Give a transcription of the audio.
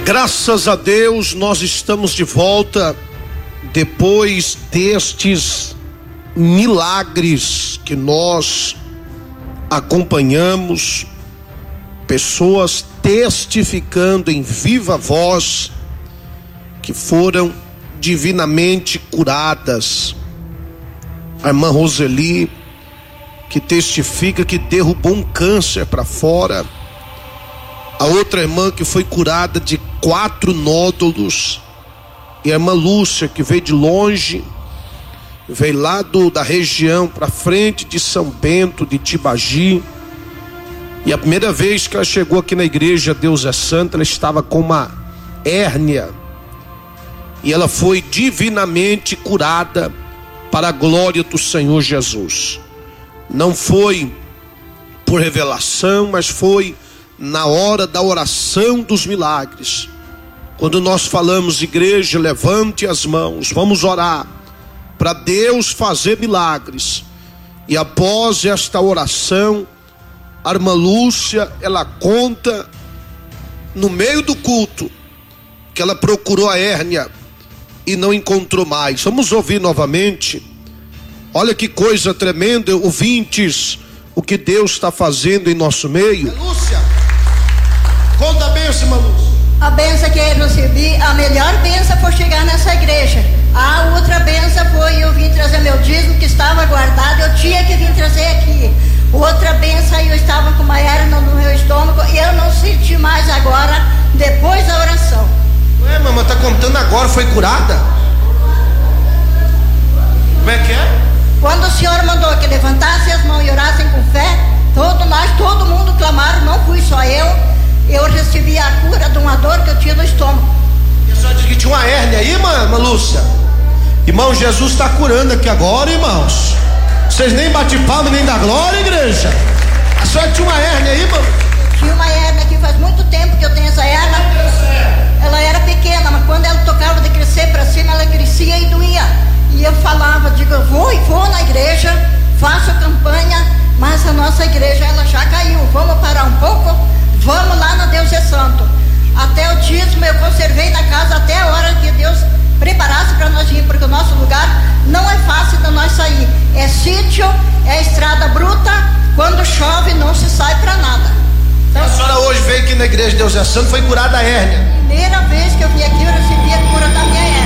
Graças a Deus nós estamos de volta depois destes milagres que nós acompanhamos, pessoas testificando em viva voz que foram divinamente curadas. A irmã Roseli, que testifica que derrubou um câncer para fora. A outra irmã que foi curada de 4 nódulos. E a irmã Lúcia, que veio de longe, veio lá da região para frente de São Bento, de Tibagi. E a primeira vez que ela chegou aqui na igreja Deus é Santo, ela estava com uma hérnia. E ela foi divinamente curada para a glória do Senhor Jesus. Não foi por revelação, mas foi na hora da oração dos milagres. Quando nós falamos, igreja, levante as mãos, vamos orar para Deus fazer milagres. E após esta oração, a irmã Lúcia, ela conta no meio do culto que ela procurou a hérnia e não encontrou mais. Vamos ouvir novamente. Olha que coisa tremenda, ouvintes, o que Deus está fazendo em nosso meio. Lúcia, conta a bênção, irmã Lúcia. A bênção que eu recebi, a melhor bênção foi chegar nessa igreja. A outra bênção foi eu vim trazer meu dízimo que estava guardado, eu tinha que vir trazer aqui. Outra bênção, eu estava com uma hérnia no meu estômago e eu não senti mais agora, depois da oração. Ué, mamãe, tá contando agora, foi curada? Como é que é? Quando o Senhor mandou que levantassem as mãos e orassem com fé, todo mundo clamaram, não fui só eu recebi a cura de uma dor que eu tinha no estômago. E a senhora disse que tinha uma hérnia aí, irmã Lúcia? Irmão, Jesus está curando aqui agora, irmãos. Vocês nem batem palma nem dá glória, igreja. A senhora tinha uma hérnia aí, irmão? Tinha uma hérnia aqui, faz muito tempo que eu tenho essa hérnia. Ela era pequena, mas quando ela tocava de crescer para cima, ela crescia e doía. E eu falava, digo, eu vou na igreja, faço campanha, mas a nossa igreja ela já caiu. Vamos parar um pouco? Vamos lá no Deus é Santo. Até o dízimo eu conservei na casa até a hora que Deus preparasse para nós ir, porque o nosso lugar não é fácil de nós sair. É sítio, é estrada bruta, quando chove não se sai para nada. Então, a senhora hoje veio aqui na igreja Deus é Santo, foi curada a hérnia. Primeira vez que eu vim aqui eu recebi a cura da minha hérnia.